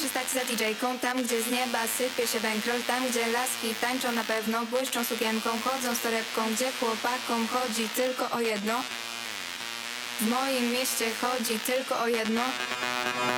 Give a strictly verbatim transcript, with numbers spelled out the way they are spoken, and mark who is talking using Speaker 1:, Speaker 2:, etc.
Speaker 1: muszę stać za didżejką. Tam, gdzie z nieba sypie się bankroll. Tam, gdzie laski tańczą na pewno, błyszczą sukienką, chodzą z torebką. Gdzie chłopakom chodzi tylko o jedno. W moim mieście chodzi tylko o jedno.